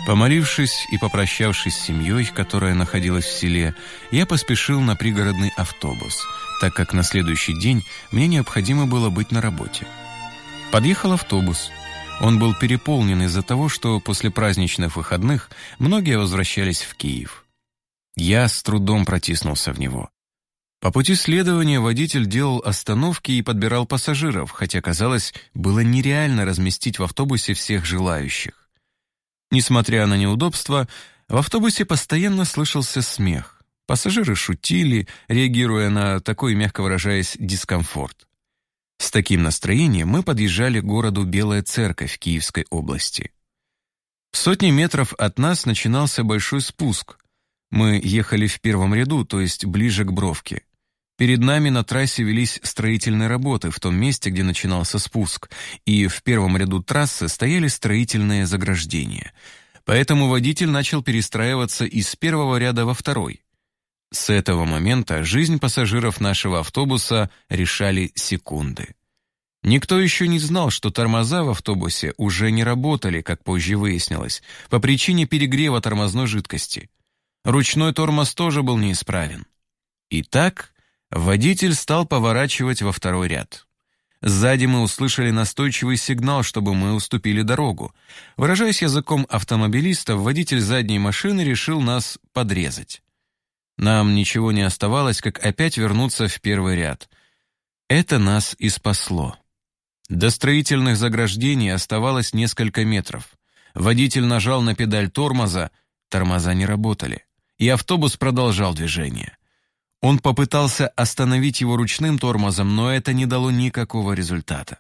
Помолившись и попрощавшись с семьей, которая находилась в селе, я поспешил на пригородный автобус, так как на следующий день мне необходимо было быть на работе. Подъехал автобус. Он был переполнен из-за того, что после праздничных выходных многие возвращались в Киев. Я с трудом протиснулся в него. По пути следования водитель делал остановки и подбирал пассажиров, хотя, казалось, было нереально разместить в автобусе всех желающих. Несмотря на неудобства, в автобусе постоянно слышался смех. Пассажиры шутили, реагируя на такой, мягко выражаясь, дискомфорт. С таким настроением мы подъезжали к городу Белая Церковь Киевской области. В сотне метров от нас начинался большой спуск. Мы ехали в первом ряду, то есть ближе к бровке. Перед нами на трассе велись строительные работы в том месте, где начинался спуск, и в первом ряду трассы стояли строительные заграждения. Поэтому водитель начал перестраиваться из первого ряда во второй. С этого момента жизнь пассажиров нашего автобуса решали секунды. Никто еще не знал, что тормоза в автобусе уже не работали, как позже выяснилось, по причине перегрева тормозной жидкости. Ручной тормоз тоже был неисправен. Итак, водитель стал поворачивать во второй ряд. Сзади мы услышали настойчивый сигнал, чтобы мы уступили дорогу. Выражаясь языком автомобилистов, водитель задней машины решил нас подрезать. Нам ничего не оставалось, как опять вернуться в первый ряд. Это нас и спасло. До строительных заграждений оставалось несколько метров. Водитель нажал на педаль тормоза не работали, и автобус продолжал движение. Он попытался остановить его ручным тормозом, но это не дало никакого результата.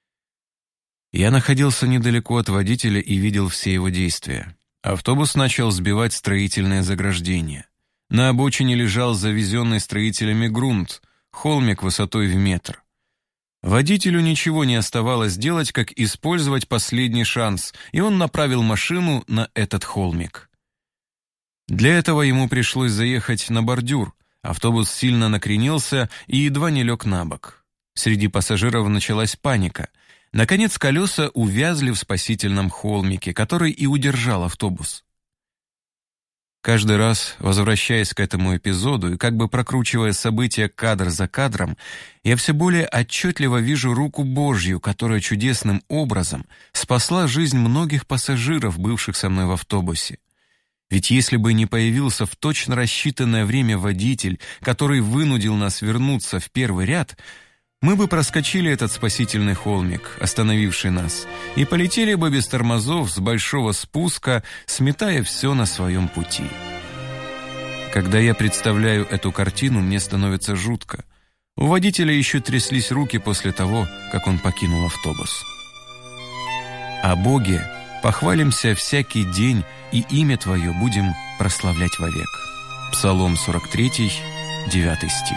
Я находился недалеко от водителя и видел все его действия. Автобус начал сбивать строительное заграждение. На обочине лежал завезенный строителями грунт, холмик высотой в метр. Водителю ничего не оставалось делать, как использовать последний шанс, и он направил машину на этот холмик. Для этого ему пришлось заехать на бордюр. Автобус сильно накренился и едва не лег на бок. Среди пассажиров началась паника. Наконец колеса увязли в спасительном холмике, который и удержал автобус. Каждый раз, возвращаясь к этому эпизоду и как бы прокручивая события кадр за кадром, я все более отчетливо вижу руку Божью, которая чудесным образом спасла жизнь многих пассажиров, бывших со мной в автобусе. Ведь если бы не появился в точно рассчитанное время водитель, который вынудил нас вернуться в первый ряд, мы бы проскочили этот спасительный холмик, остановивший нас, и полетели бы без тормозов с большого спуска, сметая все на своем пути. Когда я представляю эту картину, мне становится жутко. У водителя еще тряслись руки после того, как он покинул автобус. О Боге похвалимся всякий день, и имя Твое будем прославлять вовек. Псалом 43, 9 стих.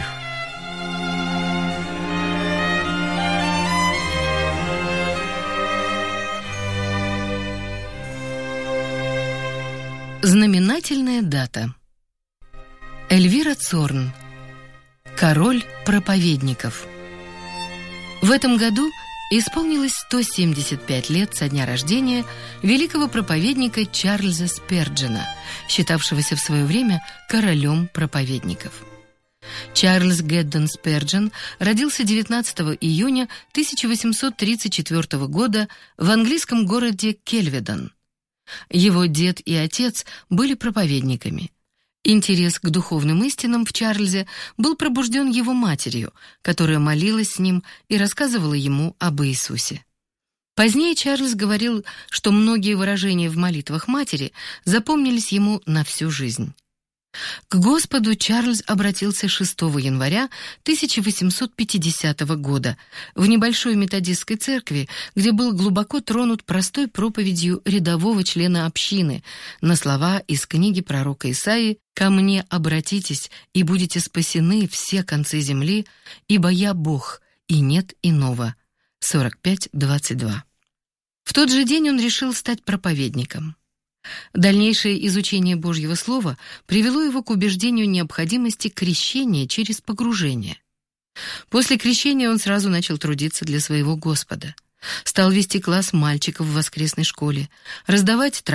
Знаменательная дата. Эльвира Цорн. Король проповедников. В этом году исполнилось 175 лет со дня рождения великого проповедника Чарльза Сперджена, считавшегося в свое время королем проповедников. Чарльз Гэддон Сперджен родился 19 июня 1834 года в английском городе Кельведон. Его дед и отец были проповедниками. Интерес к духовным истинам в Чарльзе был пробужден его матерью, которая молилась с ним и рассказывала ему об Иисусе. Позднее Чарльз говорил, что многие выражения в молитвах матери запомнились ему на всю жизнь. К Господу Чарльз обратился 6 января 1850 года в небольшой методистской церкви, где был глубоко тронут простой проповедью рядового члена общины на слова из книги пророка Исаии «Ко мне обратитесь, и будете спасены все концы земли, ибо я Бог, и нет иного». 45:22. В тот же день он решил стать проповедником. Дальнейшее изучение Божьего Слова привело его к убеждению необходимости крещения через погружение. После крещения он сразу начал трудиться для своего Господа. Стал вести класс мальчиков в воскресной школе, раздавать